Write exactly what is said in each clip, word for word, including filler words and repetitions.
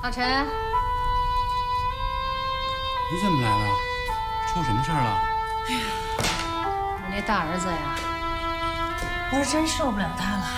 老陈， 你怎么来了？出什么事儿了？ 哎呀，我那大儿子呀，我是真受不了他了，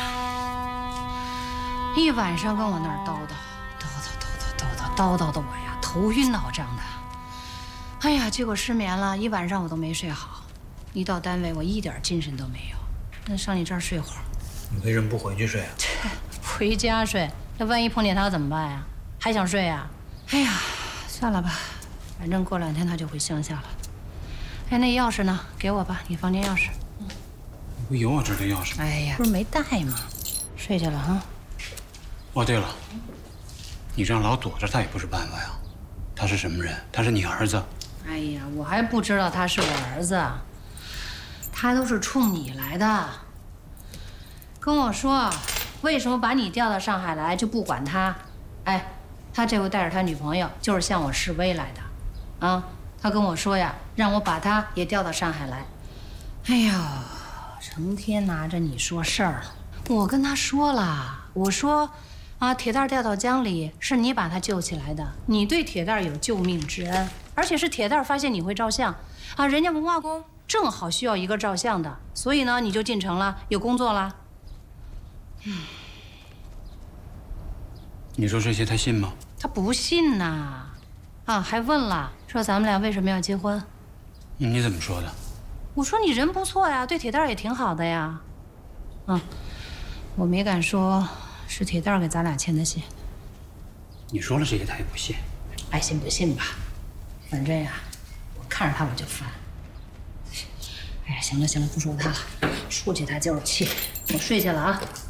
一晚上跟我那儿叨叨叨叨叨叨叨叨叨叨的我呀头晕脑胀的。哎呀，结果失眠了一晚上，我都没睡好。一到单位，我一点精神都没有。那上你这儿睡会儿。 你为什么不回去睡啊？ 回家睡，那万一碰见他怎么办呀？还想睡呀？哎呀，算了吧，反正过两天他就回乡下了。哎，那钥匙呢？给我吧，你房间钥匙。 你不有我这儿的钥匙？ 哎呀，不是没带吗？睡去了哈。 哦，对了，你这样老躲着他也不是办法呀。他是什么人？他是你儿子。 哎呀，我还不知道他是我儿子，他都是冲你来的。跟我说，为什么把你调到上海来就不管他？哎，他这回带着他女朋友就是向我示威来的，啊，他跟我说呀，让我把他也调到上海来。哎呦，成天拿着你说事儿，我跟他说了，我说，啊，铁蛋掉到江里是你把他救起来的，你对铁蛋有救命之恩，而且是铁蛋发现你会照相，啊，人家文化宫正好需要一个照相的，所以呢，你就进城了，有工作了。嗯。 你说这些他信吗？ 他不信呐，啊，还问了，说咱们俩为什么要结婚？ 你怎么说的？ 我说你人不错呀，对铁蛋也挺好的呀。嗯，我没敢说是铁蛋给咱俩签的信。 你说了这些他也不信， 爱信不信吧，反正呀，我看着他我就烦。哎呀，行了行了，不说他了，说起他就是气。我睡去了啊。